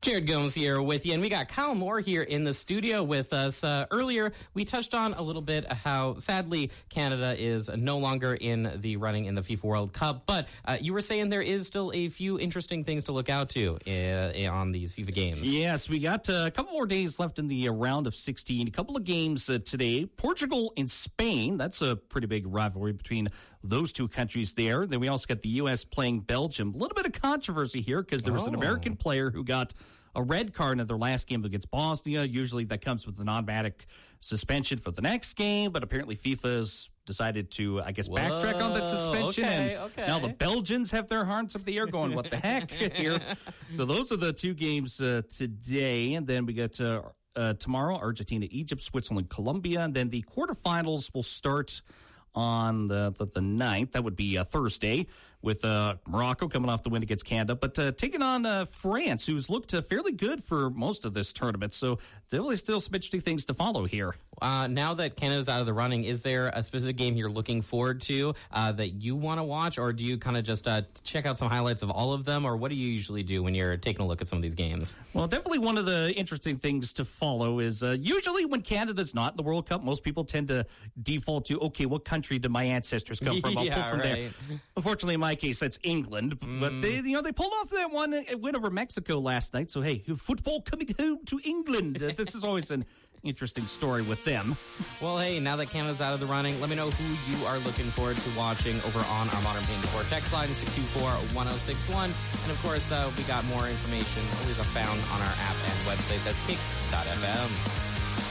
Jared Gomes here with you, and we got Kyle Moore here in the studio with us. Earlier, we touched on a little bit how, sadly, Canada is no longer in the running in the FIFA World Cup, but you were saying there is still a few interesting things to look out to on these FIFA games. Yes, we got a couple more days left in the round of 16. A couple of games today. Portugal and Spain, that's a pretty big rivalry between those two countries there. Then we also got the U.S. playing Belgium. A little bit of controversy here because there was an American player who got a red card in their last game against Bosnia. Usually that comes with an automatic suspension for the next game, but apparently FIFA has decided to, I guess, backtrack on that suspension. Now the Belgians have their hearts up the air going, what the heck here? So those are the two games today. And then we got tomorrow, Argentina, Egypt, Switzerland, Colombia. And then the quarterfinals will start on the 9th. That would be Thursday, with Morocco coming off the win against Canada, but taking on France, who's looked fairly good for most of this tournament. So definitely still some interesting things to follow here. Now that Canada's out of the running, is there a specific game you're looking forward to that you want to watch, or do you kind of just check out some highlights of all of them, or what do you usually do when you're taking a look at some of these games? Well, definitely one of the interesting things to follow is usually when Canada's not in the World Cup, most people tend to default to, okay, what country did my ancestors come from? I'll pull from there. Unfortunately, in my case, that's England, but they pulled off that one win over Mexico last night. So hey, football coming home to England. This is always an interesting story with them. Well, hey, now that Canada's out of the running, let me know who you are looking forward to watching over on our Modern Pain Before text line 624-1061, and of course we got more information always found on our app and website. That's kicks.fm.